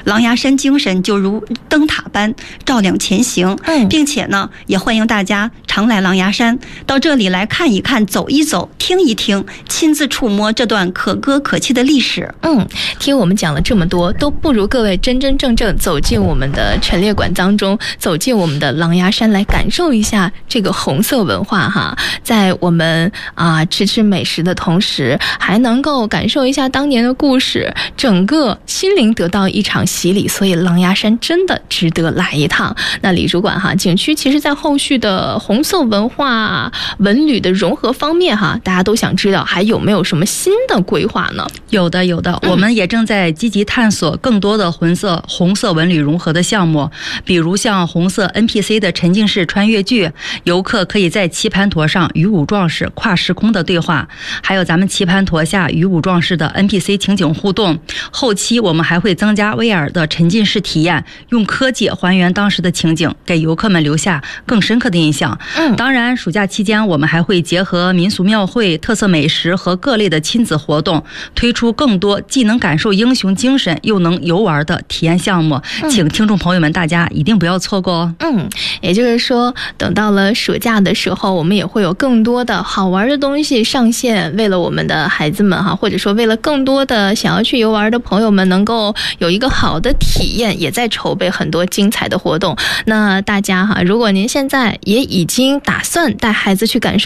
狼牙山精神就如灯塔般照亮前行，并且呢，也欢迎大家常来狼牙山，到这里来看一看、走一走、听一听，亲自触摸这段可歌可泣的历史。 听我们讲了这么多，都不如各位真真正正走进我们的陈列馆当中，走进我们的狼牙山来感受一下这个红色文化哈。在我们吃美食的同时，还能够感受一下当年的故事，整个心灵得到一场洗礼。所以狼牙山真的值得来一趟。那李主管哈，景区其实在后续的红色文化文旅的融合方面哈，大家都想知道还有没有什么新的规划呢？ 有的，我们也正在积极探索更多的红色文旅融合的项目，比如像红色 NPC 的沉浸式穿越剧，游客可以在棋盘陀上与武壮士跨时空的对话，还有咱们棋盘陀下与武壮士的 NPC 情景互动。后期我们还会增加 VR 的沉浸式体验，用科技还原当时的情景，给游客们留下更深刻的印象。当然暑假期间我们还会结合民俗庙会、特色美食和各类的亲子活动，推出更多既能感受英雄精神又能游玩的体验项目，请听众朋友们大家一定不要错过哦。 也就是说等到了暑假的时候，我们也会有更多的好玩的东西上线，为了我们的孩子们哈，或者说为了更多的想要去游玩的朋友们能够有一个好的体验，也在筹备很多精彩的活动。那大家哈，如果您现在也已经打算带孩子去感受